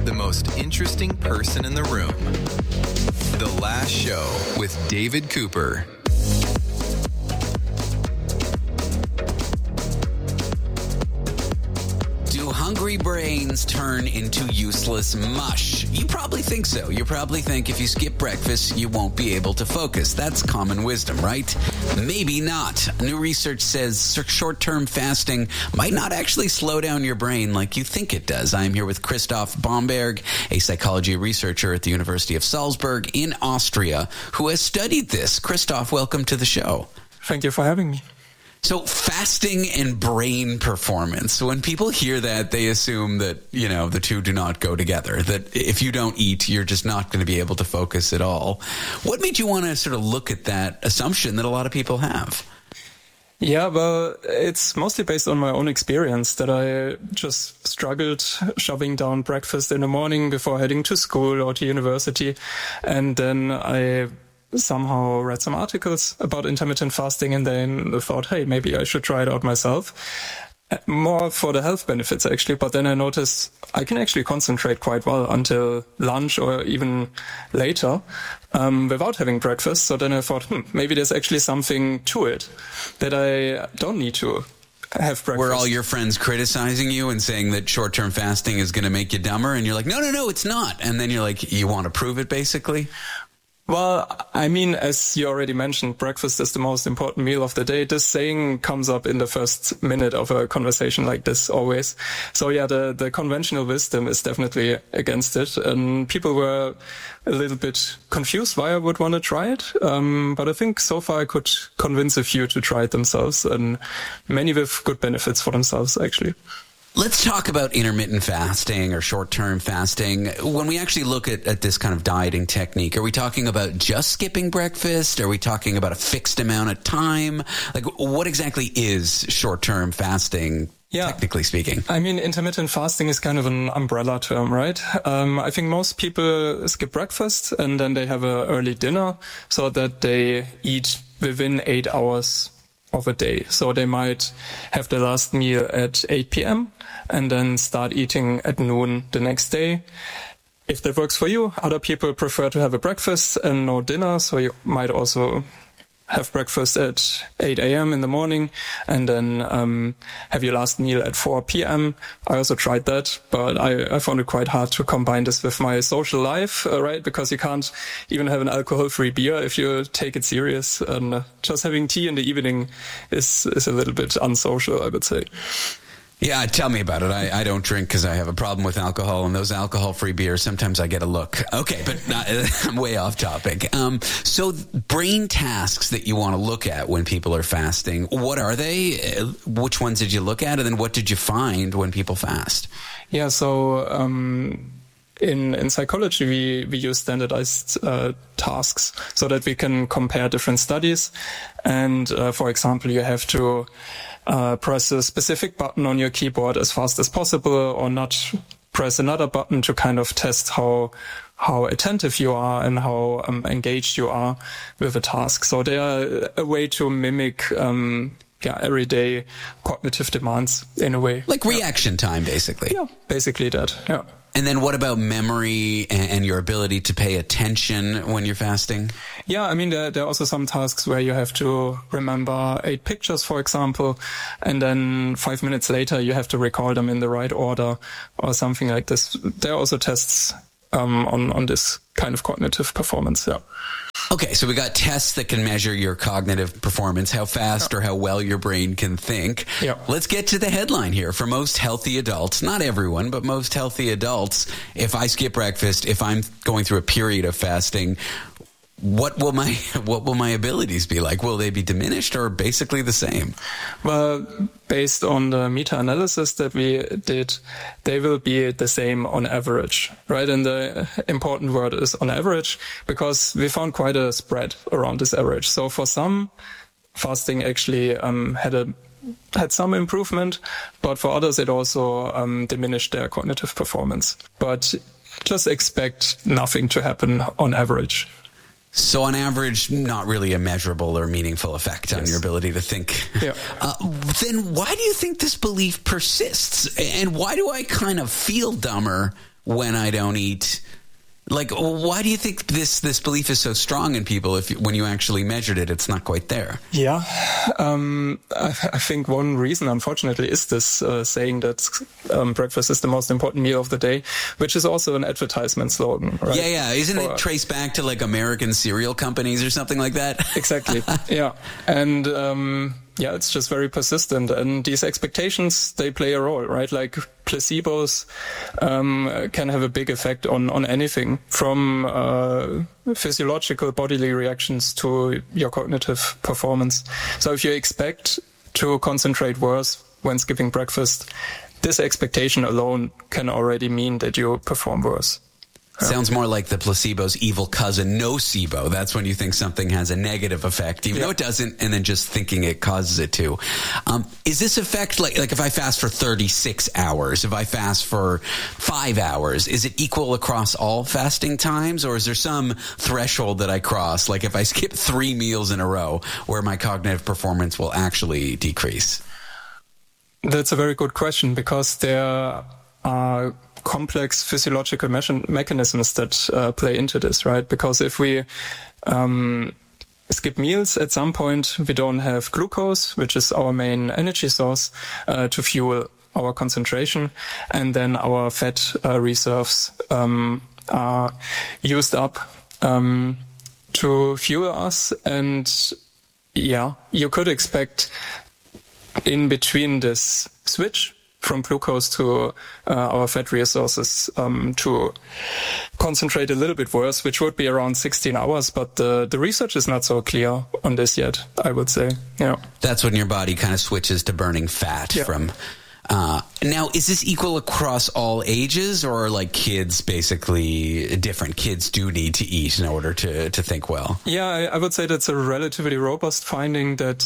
the most interesting person in the room. The Last Show with David Cooper. Do hungry brains turn into useless mush? You probably think so. You probably think if you skip breakfast, you won't be able to focus. That's common wisdom, right? Maybe not. New research says short-term fasting might not actually slow down your brain like you think it does. I'm here with Christoph Bomberg, a psychology researcher at the University of Salzburg in Austria, who has studied this. Christoph, welcome to the show. Thank you for having me. So fasting and brain performance, when people hear that, they assume that, you know, the two do not go together, that if you don't eat, you're just not going to be able to focus at all. What made you want to sort of look at that assumption that a lot of people have? Yeah, well, it's mostly based on my own experience that I just struggled shoving down breakfast in the morning before heading to school or to university. And then I somehow read some articles about intermittent fasting and then thought, hey, maybe I should try it out myself. More for the health benefits, actually. But then I noticed I can actually concentrate quite well until lunch or even later without having breakfast. So then I thought, maybe there's actually something to it that I don't need to have breakfast. Were all your friends criticizing you and saying that short-term fasting is going to make you dumber? And you're like, no, it's not. And then you're like, you want to prove it, basically? Well, I mean, as you already mentioned, breakfast is the most important meal of the day. This saying comes up in the first minute of a conversation like this always. So yeah, the conventional wisdom is definitely against it. And people were a little bit confused why I would want to try it. But I think so far I could convince a few to try it themselves, and many with good benefits for themselves, actually. Let's talk about intermittent fasting or short-term fasting. When we actually look at this kind of dieting technique, are we talking about just skipping breakfast? Are we talking about a fixed amount of time? Like, what exactly is short-term fasting, technically speaking? I mean, intermittent fasting is kind of an umbrella term, right? I think most people skip breakfast and then they have an early dinner so that they eat within 8 hours of a day. So they might have the last meal at 8 p.m. and then start eating at noon the next day. If that works for you, other people prefer to have a breakfast and no dinner. So you might also have breakfast at 8 a.m. in the morning and then have your last meal at 4 p.m. I also tried that, but I found it quite hard to combine this with my social life, right? Because you can't even have an alcohol-free beer if you take it serious. And just having tea in the evening is a little bit unsocial, I would say. Yeah, tell me about it. I don't drink because I have a problem with alcohol, and those alcohol-free beers, sometimes I get a look. Okay, but I'm way off topic. So brain tasks that you want to look at when people are fasting, what are they? Which ones did you look at? And then what did you find when people fast? Yeah, so in psychology, we use standardized tasks so that we can compare different studies. And for example, you have to press a specific button on your keyboard as fast as possible, or not press another button to kind of test how attentive you are and how engaged you are with a task. So they are a way to mimic everyday cognitive demands in a way. Like reaction time, basically. Yeah, basically that, yeah. And then what about memory and your ability to pay attention when you're fasting? Yeah, I mean, there are also some tasks where you have to remember 8 pictures, for example, and then 5 minutes later you have to recall them in the right order or something like this. There are also tests on this kind of cognitive performance, yeah. Okay, so we got tests that can measure your cognitive performance, how fast or how well your brain can think. Yeah. Let's get to the headline here. For most healthy adults, not everyone, but most healthy adults, if I skip breakfast, if I'm going through a period of fasting, what will my abilities be like? Will they be diminished or basically the same? Well, based on the meta-analysis that we did, they will be the same on average, right? And the important word is on average, because we found quite a spread around this average. So for some, fasting actually had some improvement, but for others it also diminished their cognitive performance. But just expect nothing to happen on average. So on average, not really a measurable or meaningful effect on your ability to think. Yeah. Then why do you think this belief persists? And why do I kind of feel dumber when I don't eat. Like, why do you think this belief is so strong in people? When you actually measured it, it's not quite there. Yeah, I think one reason, unfortunately, is this saying that breakfast is the most important meal of the day, which is also an advertisement slogan, right? Yeah. Isn't it traced back to like American cereal companies or something like that? Exactly. Yeah, and it's just very persistent, and these expectations, they play a role, right? Like placebos can have a big effect on anything, from physiological bodily reactions to your cognitive performance. So if you expect to concentrate worse when skipping breakfast, this expectation alone can already mean that you perform worse. Sounds more like the placebo's evil cousin, nocebo. That's when you think something has a negative effect, even though it doesn't, and then just thinking it causes it to. Is this effect like if I fast for 36 hours, if I fast for 5 hours, is it equal across all fasting times, or is there some threshold that I cross, like if I skip 3 meals in a row, where my cognitive performance will actually decrease? That's a very good question, because there are complex physiological mechanisms that play into this, right? Because if we skip meals, at some point we don't have glucose, which is our main energy source, to fuel our concentration, and then our fat reserves are used up to fuel us. And you could expect in between this switch from glucose to our fat resources to concentrate a little bit worse, which would be around 16 hours. But the research is not so clear on this yet, I would say. Yeah, that's when your body kind of switches to burning fat from. Now, is this equal across all ages, or like kids, basically different kids do need to eat in order to think well? Yeah, I would say that's a relatively robust finding that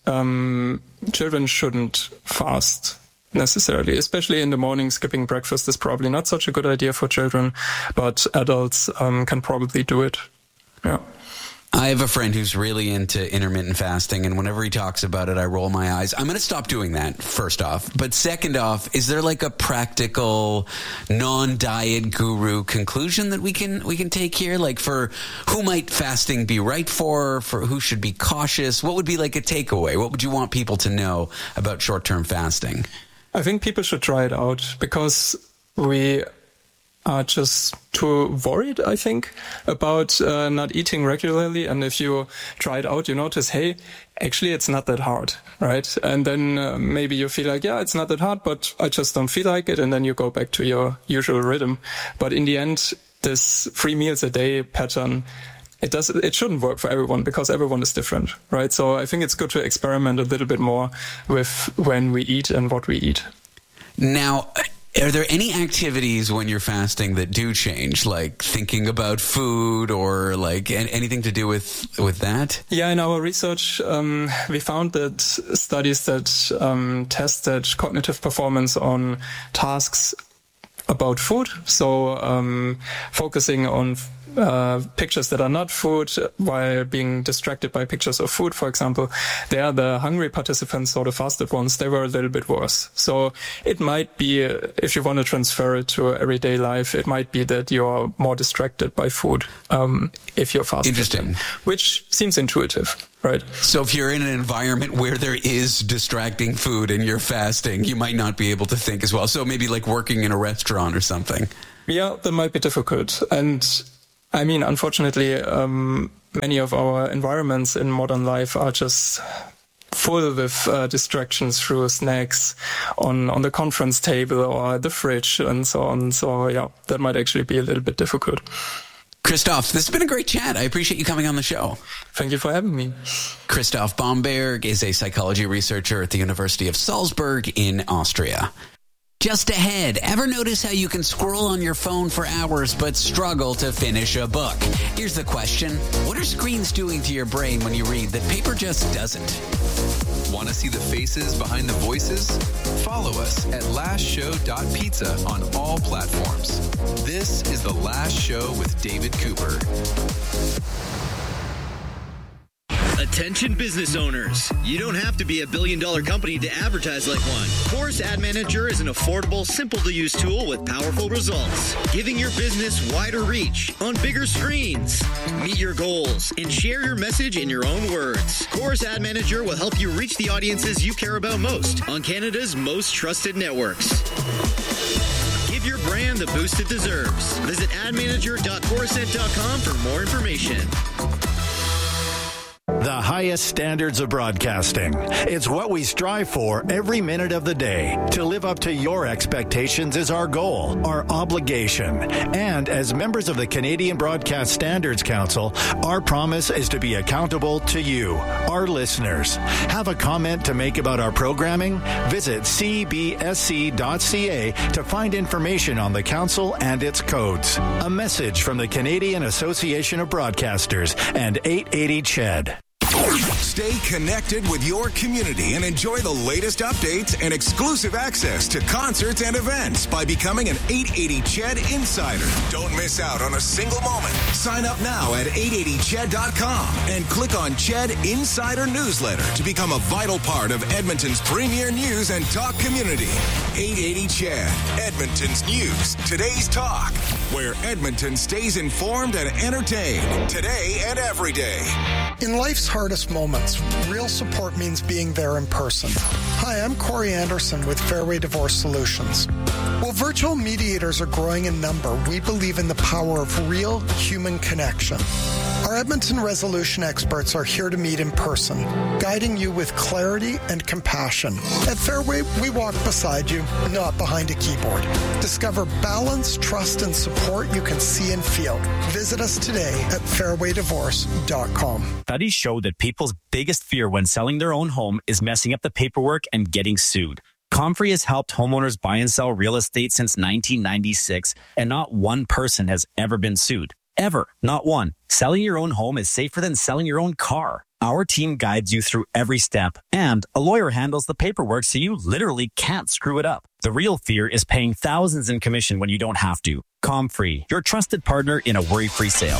children shouldn't fast necessarily, especially in the morning. Skipping breakfast is probably not such a good idea for children, but adults can probably do it. Yeah. I have a friend who's really into intermittent fasting, and whenever he talks about it, I roll my eyes. I'm going to stop doing that, first off. But second off, is there like a practical, non-diet guru conclusion that we can take here? Like, for who might fasting be right for who should be cautious? What would be like a takeaway? What would you want people to know about short-term fasting? I think people should try it out, because we are just too worried, I think, about not eating regularly. And if you try it out, you notice, hey, actually it's not that hard, right? And then maybe you feel like, yeah, it's not that hard, but I just don't feel like it. And then you go back to your usual rhythm. But in the end, this 3 meals a day pattern, it shouldn't work for everyone, because everyone is different, right? So I think it's good to experiment a little bit more with when we eat and what we eat. Now, are there any activities when you're fasting that do change, like thinking about food, or like anything to do with that? Yeah, in our research, we found that studies that tested cognitive performance on tasks about food, so focusing on pictures that are not food while being distracted by pictures of food, for example, the hungry participants, or the fasted ones, they were a little bit worse. So it might be, if you want to transfer it to everyday life, it might be that you're more distracted by food if you're fasting. Interesting. Which seems intuitive, right? So if you're in an environment where there is distracting food and you're fasting, you might not be able to think as well. So maybe like working in a restaurant or something. Yeah, that might be difficult. And I mean, unfortunately, many of our environments in modern life are just full with distractions through snacks on the conference table or the fridge and so on. So, yeah, that might actually be a little bit difficult. Christoph, this has been a great chat. I appreciate you coming on the show. Thank you for having me. Christoph Bomberg is a psychology researcher at the University of Salzburg in Austria. Just ahead, ever notice how you can scroll on your phone for hours but struggle to finish a book? Here's the question. What are screens doing to your brain when you read that paper just doesn't? Want to see the faces behind the voices? Follow us at lastshow.pizza on all platforms. This is The Last Show with David Cooper. A Attention business owners. You don't have to be a billion-dollar company to advertise like one. Chorus Ad Manager is an affordable, simple-to-use tool with powerful results, giving your business wider reach on bigger screens. Meet your goals and share your message in your own words. Chorus Ad Manager will help you reach the audiences you care about most on Canada's most trusted networks. Give your brand the boost it deserves. Visit admanager.chorused.com for more information. The highest standards of broadcasting. It's what we strive for every minute of the day. To live up to your expectations is our goal, our obligation. And as members of the Canadian Broadcast Standards Council, our promise is to be accountable to you, our listeners. Have a comment to make about our programming? Visit cbsc.ca to find information on the council and its codes. A message from the Canadian Association of Broadcasters and 880 CHED. Stay connected with your community and enjoy the latest updates and exclusive access to concerts and events by becoming an 880 CHED Insider. Don't miss out on a single moment. Sign up now at 880ched.com and click on CHED Insider Newsletter to become a vital part of Edmonton's premier news and talk community. 880 CHED, Edmonton's news, today's talk, where Edmonton stays informed and entertained today and every day. In life's hardest moments, real support means being there in person. Hi, I'm Corey Anderson with Fairway Divorce Solutions. While virtual mediators are growing in number, we believe in the power of real human connection. Our Edmonton resolution experts are here to meet in person, guiding you with clarity and compassion. At Fairway, we walk beside you, not behind a keyboard. Discover balance, trust, and support you can see and feel. Visit us today at fairwaydivorce.com. Studies show that people's biggest fear when selling their own home is messing up the paperwork and getting sued. Comfrey has helped homeowners buy and sell real estate since 1996, and not one person has ever been sued. Ever. Not one. Selling your own home is safer than selling your own car. Our team guides you through every step, and a lawyer handles the paperwork so you literally can't screw it up. The real fear is paying thousands in commission when you don't have to. Comfrey, your trusted partner in a worry-free sale.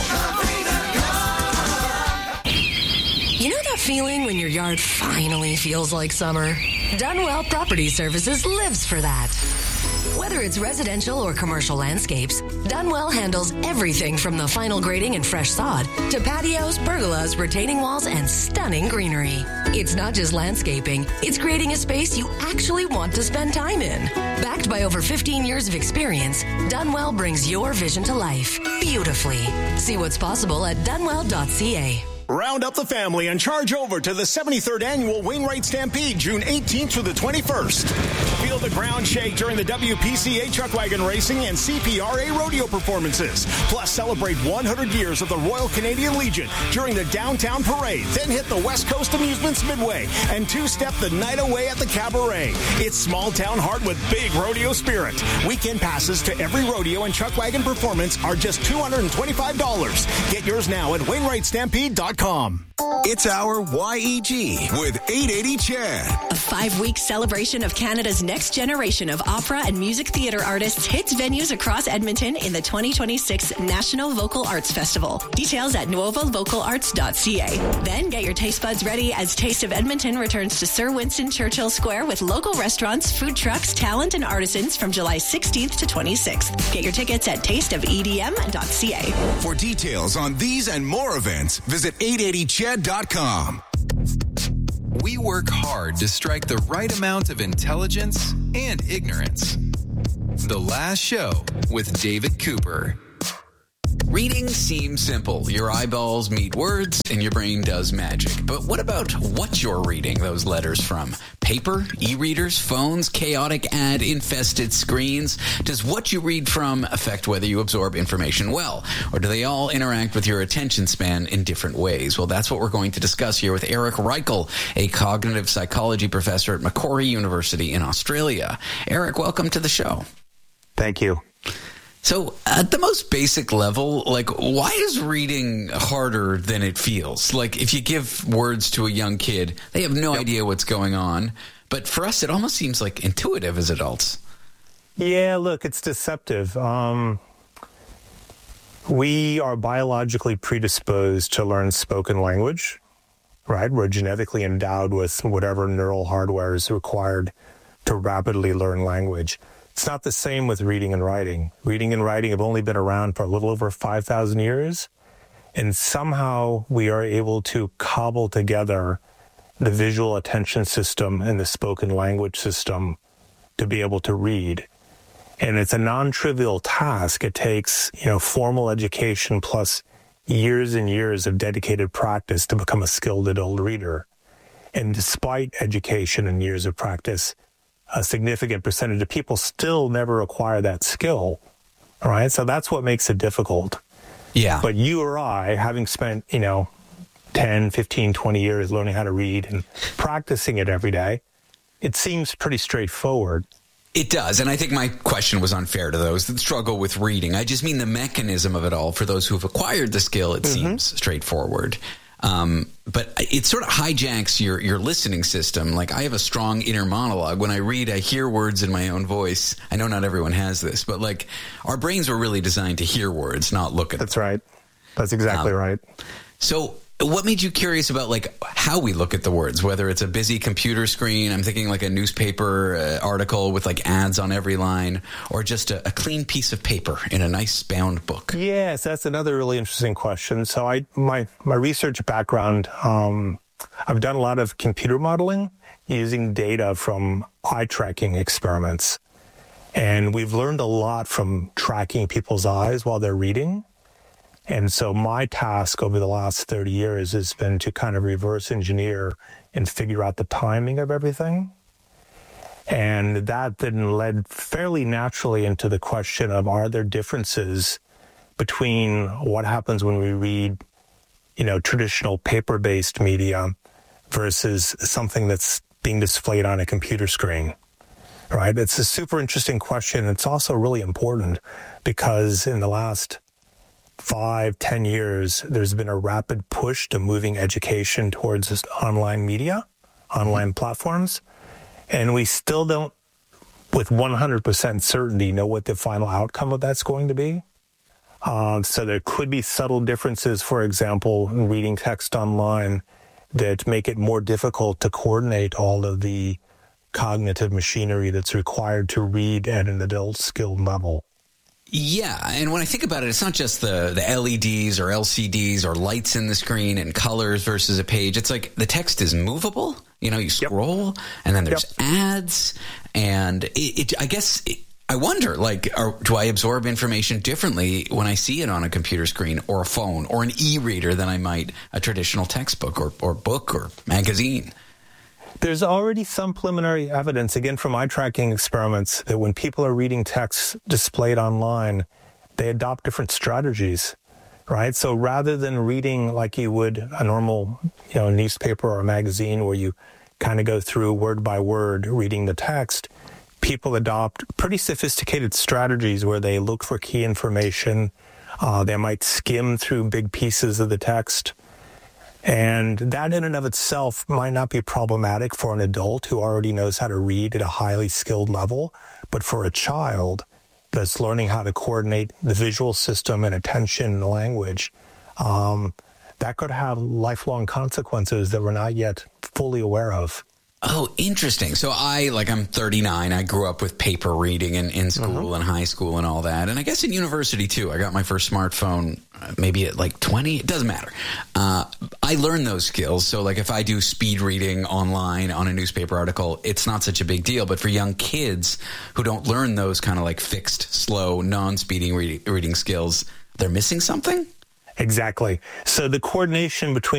You know that feeling when your yard finally feels like summer? Dunwell Property Services lives for that. Whether it's residential or commercial landscapes, Dunwell handles everything from the final grading and fresh sod to patios, pergolas, retaining walls, and stunning greenery. It's not just landscaping, it's creating a space you actually want to spend time in. Backed by over 15 years of experience, Dunwell brings your vision to life beautifully. See what's possible at dunwell.ca. Round up the family and charge over to the 73rd Annual Wainwright Stampede, June 18th through the 21st. Feel the ground shake during the WPCA Chuck Wagon Racing and CPRA Rodeo performances. Plus, celebrate 100 years of the Royal Canadian Legion during the Downtown Parade. Then hit the West Coast Amusements Midway and two-step the night away at the Cabaret. It's small town heart with big rodeo spirit. Weekend passes to every rodeo and Chuck Wagon performance are just $225. Get yours now at WainwrightStampede.com. It's our YEG with 880 CHED. A 5-week celebration of Canada's next generation of opera and music theatre artists hits venues across Edmonton in the 2026 National Vocal Arts Festival. Details at novavocalarts.ca. Then get your taste buds ready as Taste of Edmonton returns to Sir Winston Churchill Square with local restaurants, food trucks, talent, and artisans from July 16th to 26th. Get your tickets at tasteofedm.ca. For details on these and more events, visit 880ched.com. We work hard to strike the right amount of intelligence and ignorance. The Last Show with David Cooper. Reading seems simple. Your eyeballs meet words and your brain does magic. But what about what you're reading those letters from? Paper, e-readers, phones, chaotic ad-infested screens? Does what you read from affect whether you absorb information well? Or do they all interact with your attention span in different ways? Well, that's what we're going to discuss here with Eric Reichel, a cognitive psychology professor at Macquarie University in Australia. Eric, welcome to the show. Thank you. So at the most basic level, why is reading harder than it feels? If you give words to a young kid, they have no idea what's going on. But for us, it almost seems intuitive as adults. Yeah, look, it's deceptive. We are biologically predisposed to learn spoken language. right? We're genetically endowed with whatever neural hardware is required to rapidly learn language. It's not the same with reading and writing. Reading and writing have only been around for a little over 5,000 years, and somehow we are able to cobble together the visual attention system and the spoken language system to be able to read. And it's a non-trivial task. It takes, formal education plus years and years of dedicated practice to become a skilled adult reader. And despite education and years of practice, a significant percentage of people still never acquire that skill. All right. So that's what makes it difficult. Yeah. But you or I, having spent, 10, 15, 20 years learning how to read and practicing it every day, it seems pretty straightforward. It does, and I think my question was unfair to those that struggle with reading. I just mean the mechanism of it all. For those who have acquired the skill, it seems straightforward. But it sort of hijacks your listening system. Like, I have a strong inner monologue. When I read, I hear words in my own voice. I know not everyone has this, but like, our brains were really designed to hear words, not look at them. That's right. That's exactly right. So what made you curious about like how we look at the words, whether it's a busy computer screen, I'm thinking like a newspaper article with like ads on every line, or just a clean piece of paper in a nice bound book? Yes, that's another really interesting question. So my research background, I've done a lot of computer modeling using data from eye tracking experiments. And we've learned a lot from tracking people's eyes while they're reading. And so my task over the last 30 years has been to kind of reverse engineer and figure out the timing of everything. And that then led fairly naturally into the question of, are there differences between what happens when we read, traditional paper-based media versus something that's being displayed on a computer screen, right? It's a super interesting question. It's also really important because in the last 5-10 years, there's been a rapid push to moving education towards this online media, online platforms. And we still don't, with 100% certainty, know what the final outcome of that's going to be. So there could be subtle differences, for example, in reading text online that make it more difficult to coordinate all of the cognitive machinery that's required to read at an adult skilled level. Yeah, and when I think about it, it's not just the LEDs or LCDs or lights in the screen and colors versus a page. It's like the text is movable. You scroll, and then there's ads, and I wonder, like, do I absorb information differently when I see it on a computer screen or a phone or an e-reader than I might a traditional textbook or book or magazine? There's already some preliminary evidence, again, from eye tracking experiments, that when people are reading text displayed online, they adopt different strategies, right? So rather than reading like you would a normal, newspaper or a magazine where you kind of go through word by word reading the text, people adopt pretty sophisticated strategies where they look for key information. They might skim through big pieces of the text. And that in and of itself might not be problematic for an adult who already knows how to read at a highly skilled level. But for a child that's learning how to coordinate the visual system and attention and language, that could have lifelong consequences that we're not yet fully aware of. Oh, interesting. So I'm 39. I grew up with paper reading in school and high school and all that. And I guess in university, too. I got my first smartphone maybe at like 20. It doesn't matter. I learned those skills. So like if I do speed reading online on a newspaper article, it's not such a big deal. But for young kids who don't learn those kind of like fixed, slow, non-speeding reading skills, they're missing something? Exactly. So the coordination between